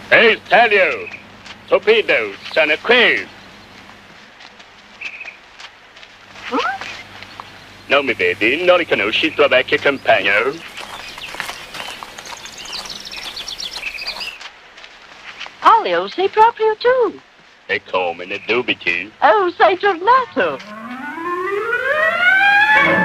Ehi, Stelio! Torpedo, sono qui! Non mi vedi? Non riconosci il tuo vecchio compagno? Olio, sei proprio tu. E come ne dubiti? Oh, sei tornato.